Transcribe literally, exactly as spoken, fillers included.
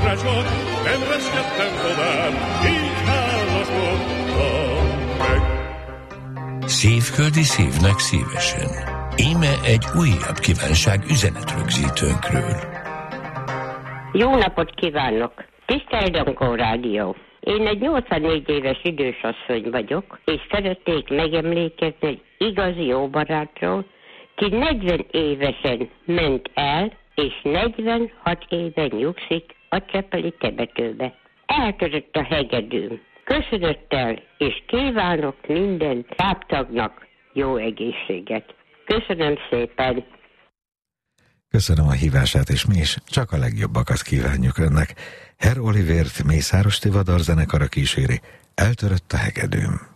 örökre csak, nem reszkedtem tovább, így hálásodtam meg. Szívföldi szívnek szívesen. Íme egy újabb kívánság üzenetrögzítőnkről. Jó napot kívánok! Tisztelt Dankó Rádió! Én egy nyolcvannégy éves idősasszony vagyok, és szeretnék megemlékezni egy igazi jó barátról, ki negyven évesen ment el, és negyvenhat éven nyugszik a Csepeli temetőbe. Eltörött a hegedűm. Köszönettel, és kívánok minden táptagnak jó egészséget. Köszönöm szépen! Köszönöm a hívását, és mi is csak a legjobbakat kívánjuk önnek. Herr Olivért Mészáros Tivadar zenekara kíséri, Eltörött a hegedűm.